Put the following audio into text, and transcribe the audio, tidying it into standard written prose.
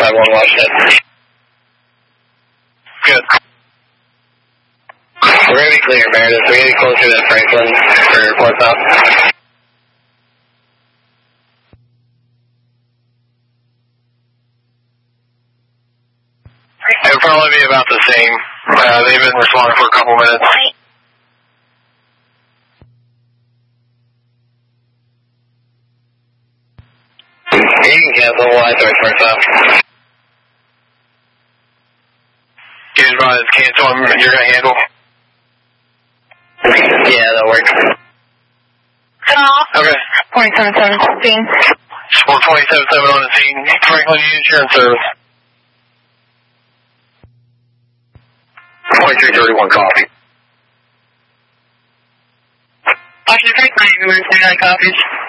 51 Washington. Good. We're going to be clear, Meredith. We're going to be closer than Franklin for report stop. It'll probably be about the same. They've been responding for a couple minutes. You can cancel. We'll add to report stop. You just brought his cancel and you're going to handle? Yeah, that'll work. Okay. 42716. 4277 on the scene. Franklin Insurance Service. 2331 copy. Washington Franklin, you want to say that copies?